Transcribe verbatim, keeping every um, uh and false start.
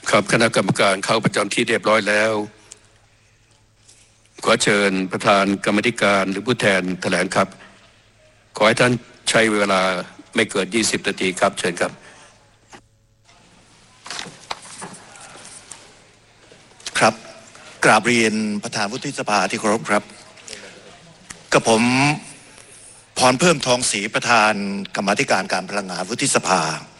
ครับคณะกรรมการเข้าประจำที่เรียบร้อยแล้วขอเชิญประธานกรรมธิการหรือผู้แทนแถลงครับขอให้ท่านใช้เวลาไม่เกินยี่สิบนาทีครับเชิญครับครับกราบเรียนประธานวุฒิสภาที่เคารพครับกับผมพรเพิ่มทองศรีประธานกรรมาธิการการพลังงานวุฒิสภา